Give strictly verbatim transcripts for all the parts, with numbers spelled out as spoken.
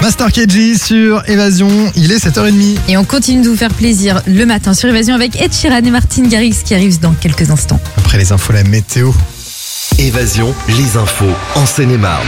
Master K G sur Évasion, il est sept heures trente. Et on continue de vous faire plaisir le matin sur Évasion avec Ed Sheeran et Martin Garrix qui arrivent dans quelques instants. Après les infos, la météo. Évasion, les infos en Seine-et-Marne.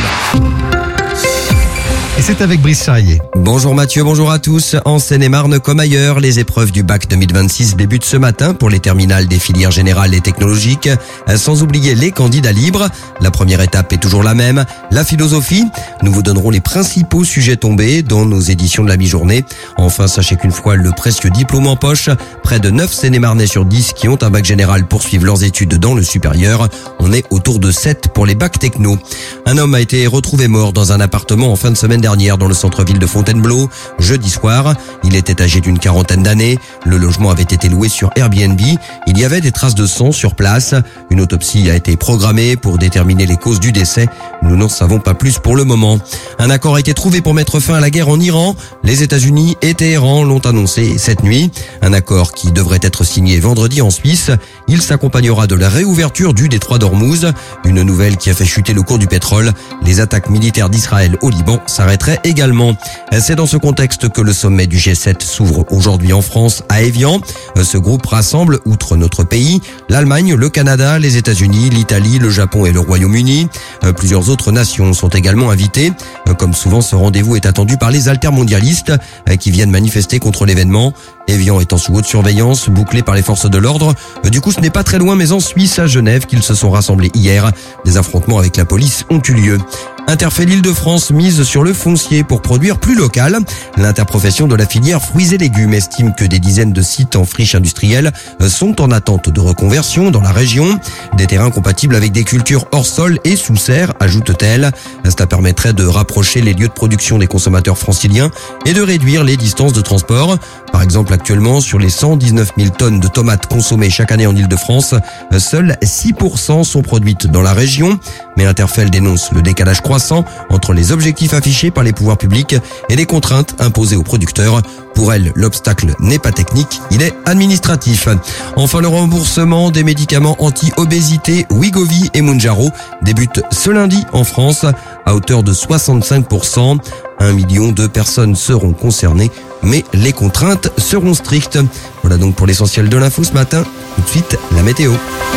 Et c'est avec Brice Charrier. Bonjour Mathieu, bonjour à tous. En Seine-et-Marne comme ailleurs, les épreuves du bac deux mille vingt-six débutent ce matin pour les terminales des filières générales et technologiques, sans oublier les candidats libres. La première étape est toujours la même, la philosophie. Nous vous donnerons les principaux sujets tombés dans nos éditions de la mi-journée. Enfin, sachez qu'une fois le précieux diplôme en poche, près de neuf Seine-et-Marnais sur dix qui ont un bac général poursuivent leurs études dans le supérieur. On est autour de sept pour les bacs techno. Un homme a été retrouvé mort dans un appartement en fin de semaine dernière dans le centre-ville de Fontainebleau, jeudi soir. Il était âgé d'une quarantaine d'années. Le logement avait été loué sur Airbnb. Il y avait des traces de sang sur place. Une autopsie a été programmée pour déterminer les causes du décès. Nous n'en savons pas plus pour le moment. Un accord a été trouvé pour mettre fin à la guerre en Iran. Les États-Unis et Téhéran l'ont annoncé cette nuit. Un accord qui devrait être signé vendredi en Suisse. Il s'accompagnera de la réouverture du détroit d'Ormuz. Une nouvelle qui a fait chuter le cours du pétrole. Les attaques militaires d'Israël au Liban s'arrêteraient également. C'est dans ce contexte que le sommet du G sept s'ouvre aujourd'hui en France à Évian. Ce groupe rassemble, outre notre pays, l'Allemagne, le Canada, les États-Unis, l'Italie, le Japon et le Royaume-Uni. Plusieurs autres nations sont également invitées. Comme souvent, ce rendez-vous est attendu par les altermondialistes qui viennent manifester contre l'événement. Évian étant sous haute surveillance, bouclé par les forces de l'ordre. Du coup, ce n'est pas très loin, mais en Suisse, à Genève, qu'ils se sont rassemblés hier. Des affrontements avec la police ont eu lieu. Interfell Île-de-France mise sur le foncier pour produire plus local. L'interprofession de la filière fruits et légumes estime que des dizaines de sites en friche industrielle sont en attente de reconversion dans la région. Des terrains compatibles avec des cultures hors sol et sous serre, ajoute-t-elle. Cela permettrait de rapprocher les lieux de production des consommateurs franciliens et de réduire les distances de transport. Par exemple, actuellement, sur les cent dix-neuf mille tonnes de tomates consommées chaque année en Île-de-France, seules six pour cent sont produites dans la région. Mais Interfell dénonce le décalage croissant entre les objectifs affichés par les pouvoirs publics et les contraintes imposées aux producteurs. Pour elle, l'obstacle n'est pas technique, il est administratif. Enfin, le remboursement des médicaments anti-obésité Wegovy et Mounjaro débute ce lundi en France à hauteur de soixante-cinq pour cent. Un million de personnes seront concernées, mais les contraintes seront strictes. Voilà donc pour l'essentiel de l'info ce matin. Tout de suite, la météo.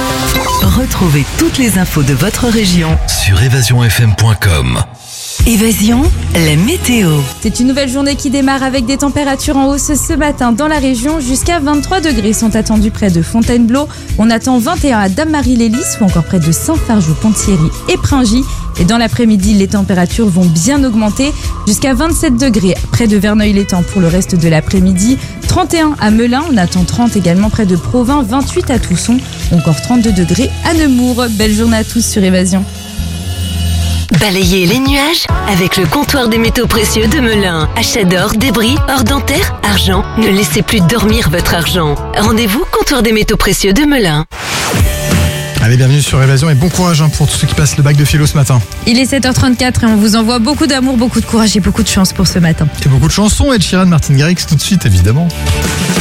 Retrouvez toutes les infos de votre région Sur évasion f m point com. Évasion, la météo. C'est une nouvelle journée qui démarre avec des températures en hausse ce matin dans la région. Jusqu'à vingt-trois degrés sont attendus près de Fontainebleau. On attend vingt et un à Dame-Marie-les-Lys ou encore près de Saint-Fargeau-Ponthierry et Pringy. Et dans l'après-midi, les températures vont bien augmenter jusqu'à vingt-sept degrés près de Verneuil-l'Étang pour le reste de l'après-midi. trente et un à Melun, on attend trente également près de Provins, vingt-huit à Tousson, encore trente-deux degrés à Nemours. Belle journée à tous sur Évasion. Balayez les nuages avec le comptoir des métaux précieux de Melun. Achat d'or, débris, or dentaire, argent. Ne laissez plus dormir votre argent. Rendez-vous comptoir des métaux précieux de Melun. Allez, bienvenue sur Évasion et bon courage hein, pour tous ceux qui passent le bac de philo ce matin. Il est sept heures trente-quatre et on vous envoie beaucoup d'amour, beaucoup de courage et beaucoup de chance pour ce matin. Et beaucoup de chansons, Ed Sheeran, Martin Garrix tout de suite évidemment.